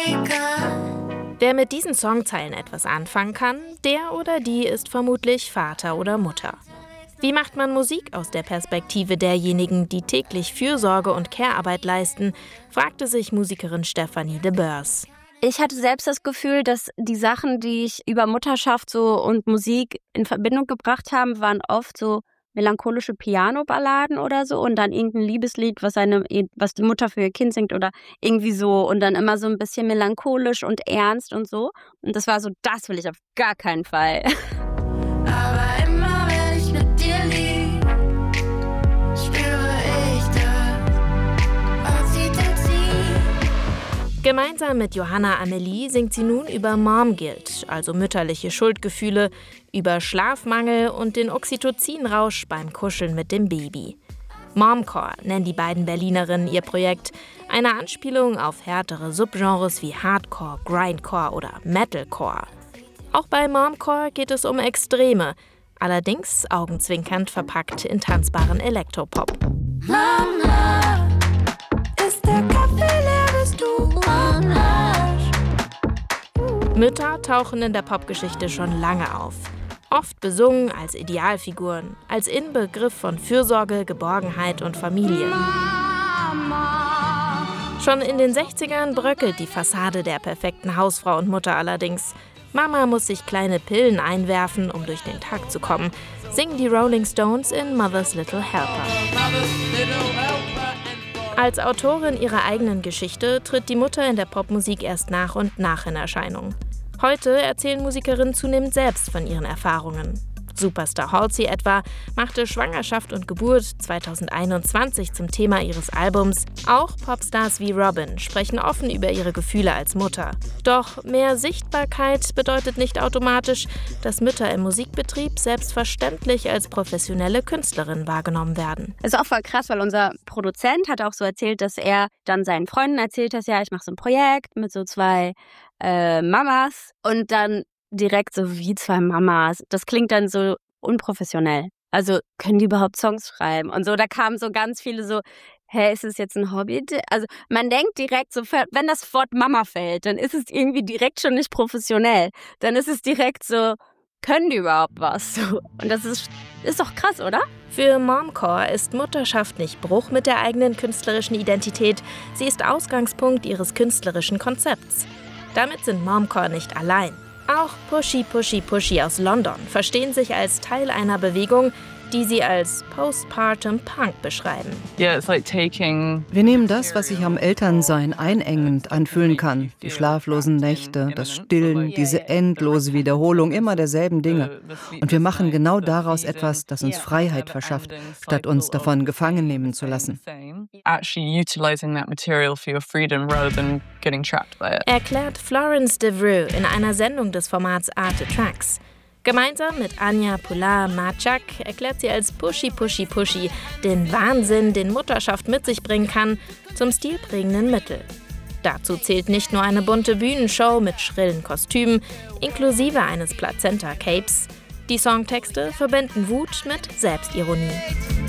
Wer mit diesen Songzeilen etwas anfangen kann, der oder die ist vermutlich Vater oder Mutter. Wie macht man Musik aus der Perspektive derjenigen, die täglich Fürsorge und Care-Arbeit leisten, fragte sich Musikerin Stefanie de Boers. Ich hatte selbst das Gefühl, dass die Sachen, die ich über Mutterschaft und Musik in Verbindung gebracht haben, waren oft so melancholische Piano-Balladen oder so und dann irgendein Liebeslied, was die Mutter für ihr Kind singt oder irgendwie so und dann immer so ein bisschen melancholisch und ernst und so. Und das war so, das will ich auf gar keinen Fall. Aber immer wenn ich mit dir lieg, spüre ich das Oxytocin. Gemeinsam mit Johanna Amelie singt sie nun über Mom Guilt, also mütterliche Schuldgefühle, über Schlafmangel und den Oxytocinrausch beim Kuscheln mit dem Baby. Momcore nennen die beiden Berlinerinnen ihr Projekt, eine Anspielung auf härtere Subgenres wie Hardcore, Grindcore oder Metalcore. Auch bei Momcore geht es um Extreme, allerdings augenzwinkernd verpackt in tanzbaren Elektropop. Mama, ist der Kaffee leer, bist du am Arsch? Mütter tauchen in der Popgeschichte schon lange auf. Oft besungen als Idealfiguren, als Inbegriff von Fürsorge, Geborgenheit und Familie. Schon in den 60ern bröckelt die Fassade der perfekten Hausfrau und Mutter allerdings. Mama muss sich kleine Pillen einwerfen, um durch den Tag zu kommen, singen die Rolling Stones in Mother's Little Helper. Als Autorin ihrer eigenen Geschichte tritt die Mutter in der Popmusik erst nach und nach in Erscheinung. Heute erzählen Musikerinnen zunehmend selbst von ihren Erfahrungen. Superstar Halsey etwa machte Schwangerschaft und Geburt 2021 zum Thema ihres Albums. Auch Popstars wie Robyn sprechen offen über ihre Gefühle als Mutter. Doch mehr Sichtbarkeit bedeutet nicht automatisch, dass Mütter im Musikbetrieb selbstverständlich als professionelle Künstlerinnen wahrgenommen werden. Das ist auch voll krass, weil unser Produzent hat auch so erzählt, dass er dann seinen Freunden erzählt hat, ja, ich mache so ein Projekt mit so 2 Mamas und dann direkt so wie 2 Mamas. Das klingt dann so unprofessionell. Also können die überhaupt Songs schreiben? Und so, da kamen so ganz viele so, ist es jetzt ein Hobby? Also man denkt direkt so, wenn das Wort Mama fällt, dann ist es irgendwie direkt schon nicht professionell. Dann ist es direkt so, können die überhaupt was? Und das ist doch krass, oder? Für Momcore ist Mutterschaft nicht Bruch mit der eigenen künstlerischen Identität. Sie ist Ausgangspunkt ihres künstlerischen Konzepts. Damit sind Momcore nicht allein. Auch Pushy Pushy Pushy aus London verstehen sich als Teil einer Bewegung, die sie als Postpartum Punk beschreiben. Wir nehmen das, was sich am Elternsein einengend anfühlen kann. Die schlaflosen Nächte, das Stillen, diese endlose Wiederholung immer derselben Dinge. Und wir machen genau daraus etwas, das uns Freiheit verschafft, statt uns davon gefangen nehmen zu lassen. Erklärt Florence Devereux in einer Sendung des Formats Arte Tracks. Gemeinsam mit Anja Pular-Macak erklärt sie als Pushy Pushy Pushy den Wahnsinn, den Mutterschaft mit sich bringen kann, zum stilprägenden Mittel. Dazu zählt nicht nur eine bunte Bühnenshow mit schrillen Kostümen, inklusive eines Plazenta-Capes. Die Songtexte verbinden Wut mit Selbstironie.